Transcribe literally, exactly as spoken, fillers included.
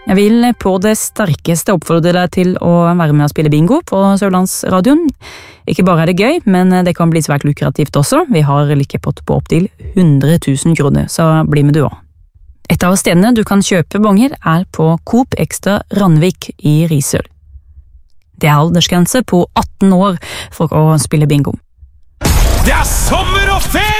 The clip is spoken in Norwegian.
Jeg vil på det sterkeste oppfordre deg til å være med og spille bingo på Sørlandsradioen. Ikke bare er det gøy, men det kan bli svært lukrativt også. Vi har likepott på opptil hundre tusen kroner, så bli med du også. Et av stedene du kan kjøpe bonger er på Coop Extra Randvik i Risør. Det er aldersgrense på atten år for å spille bingo. Det er sommer og ferie!